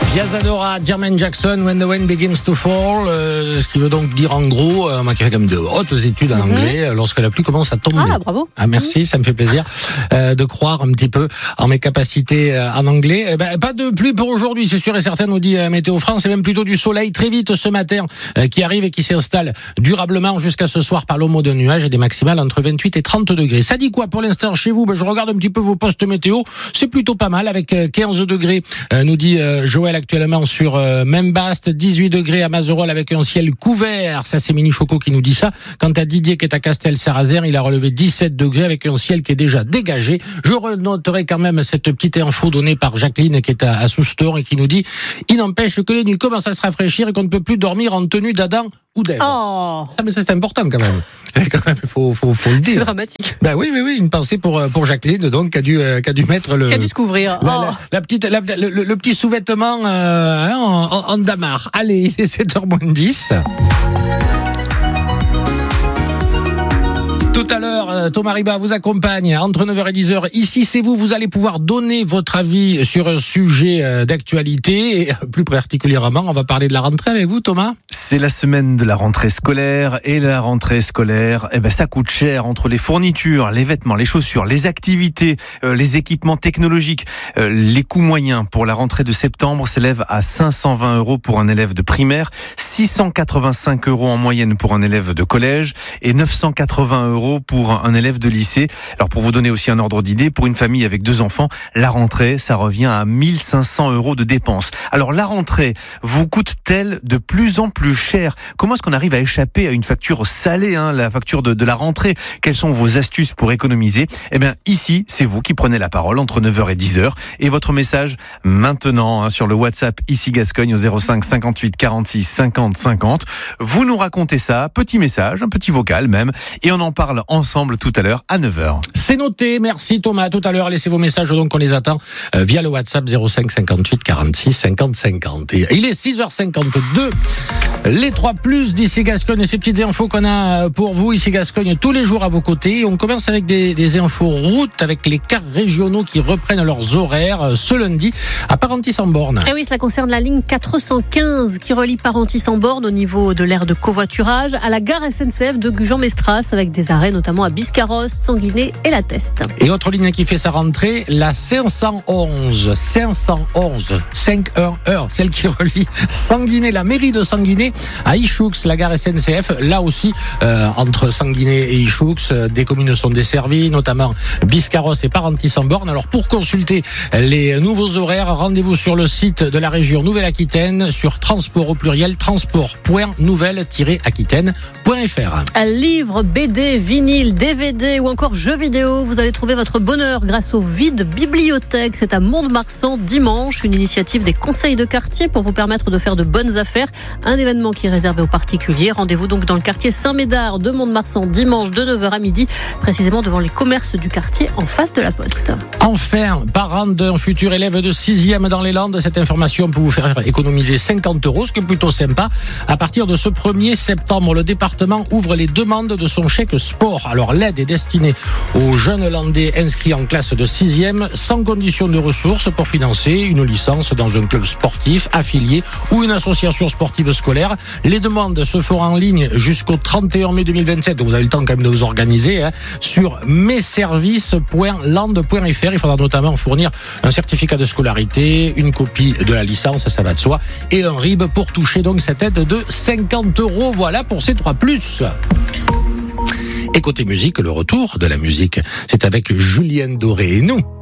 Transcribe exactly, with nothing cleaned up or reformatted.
Yazadora, Jermaine Jackson, When the Wind Begins to Fall, euh, ce qui veut donc dire en gros, euh, moi qui fais quand même de hautes études en mm-hmm. anglais, lorsque la pluie commence à tomber. Ah, bravo. Ah, merci, mm-hmm. ça me fait plaisir euh, de croire un petit peu en mes capacités euh, en anglais. Eh ben, pas de pluie pour aujourd'hui, c'est sûr et certain, nous dit euh, Météo France, c'est même plutôt du soleil très vite ce matin euh, qui arrive et qui s'installe durablement jusqu'à ce soir par l'homo de nuages et des maximales entre vingt-huit et trente degrés. Ça dit quoi pour l'instant chez vous? Ben, je regarde un petit peu vos postes météo, c'est plutôt pas mal avec euh, quinze degrés, euh, nous dit euh, Joël actuellement sur euh, Membast, dix-huit degrés à Mazerolles avec un ciel couvert, ça c'est Mini Choco qui nous dit ça. Quant à Didier qui est à Castel-Sarrazin, il a relevé dix-sept degrés avec un ciel qui est déjà dégagé. Je renoterai quand même cette petite info donnée par Jacqueline qui est à, à Soustor et qui nous dit il n'empêche que les nuits commencent à se rafraîchir et qu'on ne peut plus dormir en tenue d'Adam ou d'Ève. Oh. Ça, mais ça c'est important quand même. C'est quand même, faut, faut, faut le dire. C'est dramatique. Ben oui, oui, oui, une pensée pour pour Jacqueline donc qui a dû euh, qui a dû mettre le. Qui a dû se couvrir. La, oh. la, la petite, la, le, le, le petit sous-vêtement euh, hein, en, en, en damar. Allez, il est sept heures moins dix. Tout à l'heure, Thomas Riba vous accompagne entre neuf heures et dix heures. Ici, c'est vous, vous allez pouvoir donner votre avis sur un sujet d'actualité. Et plus particulièrement, on va parler de la rentrée avec vous, Thomas. C'est la semaine de la rentrée scolaire. Et la rentrée scolaire, eh ben, ça coûte cher entre les fournitures, les vêtements, les chaussures, les activités, euh, les équipements technologiques. Euh, les coûts moyens pour la rentrée de septembre s'élèvent à cinq cent vingt euros pour un élève de primaire, six cent quatre-vingt-cinq euros en moyenne pour un élève de collège et neuf cent quatre-vingts euros pour un élève de lycée. Alors pour vous donner aussi un ordre d'idée, pour une famille avec deux enfants, la rentrée, ça revient à mille cinq cents euros de dépenses. Alors la rentrée vous coûte-t-elle de plus en plus cher? Comment est-ce qu'on arrive à échapper à une facture salée, hein, la facture de, de la rentrée? Quelles sont vos astuces pour économiser? Eh bien ici, c'est vous qui prenez la parole entre neuf heures et dix heures. Et votre message maintenant hein, sur le WhatsApp ici Gascogne au zéro cinq cinquante-huit quarante-six cinquante cinquante. Vous nous racontez ça, petit message, un petit vocal même, et on en parle ensemble tout à l'heure à neuf heures. C'est noté, merci Thomas. Tout à l'heure, laissez vos messages donc on les attend euh, via le WhatsApp zéro cinq cinquante-huit quarante-six cinquante cinquante. Et il est six heures cinquante-deux. Les trois plus d'ici Gascogne, ces petites infos qu'on a pour vous ici Gascogne tous les jours à vos côtés. On commence avec des, des infos routes avec les cars régionaux qui reprennent leurs horaires ce lundi à Parentis-en-Born. Et oui, cela concerne la ligne quatre cent quinze qui relie Parentis-en-Born au niveau de l'aire de covoiturage à la gare S N C F de Gujan-Mestras avec des arrêts notamment à Biscarrosse, Sanguinet et La Teste. Et autre ligne qui fait sa rentrée, la cinq cent onze, cinq cent onze, cinq un un, celle qui relie Sanguinet, la mairie de Sanguinet à Ichoux, la gare S N C F. Là aussi, euh, entre Sanguinet et Ichoux, des communes sont desservies, notamment Biscarrosse et Parentis-en-Born. Alors pour consulter les nouveaux horaires, rendez-vous sur le site de la région Nouvelle-Aquitaine sur transport au pluriel, transport point nouvelle tiret aquitaine point f r. Livre, B D, vinyle, D V D ou encore jeux vidéo, vous allez trouver votre bonheur grâce au Vide Bibliothèque. C'est à Mont-de-Marsan dimanche, une initiative des conseils de quartier pour vous permettre de faire de bonnes affaires. Un événement qui est réservé aux particuliers. Rendez-vous donc dans le quartier Saint-Médard de Mont-de-Marsan dimanche de neuf heures à midi, précisément devant les commerces du quartier en face de la Poste. Enfin, parents d'un futur élève de sixième dans les Landes, cette information peut vous faire économiser cinquante euros, ce qui est plutôt sympa. À partir de ce premier septembre, le département ouvre les demandes de son chèque sport. Alors l'aide est destinée aux jeunes landais inscrits en classe de sixième sans condition de ressources pour financer une licence dans un club sportif affilié ou une association sportive scolaire. Les demandes se feront en ligne jusqu'au trente et un mai deux mille vingt-sept. Donc vous avez le temps quand même de vous organiser hein, sur messervices point land point f r. Il faudra notamment fournir un certificat de scolarité, une copie de la licence, ça va de soi, et un R I B pour toucher donc cette aide de cinquante euros. Voilà pour ces trois plus. Et côté musique, le retour de la musique, c'est avec Julienne Doré et nous.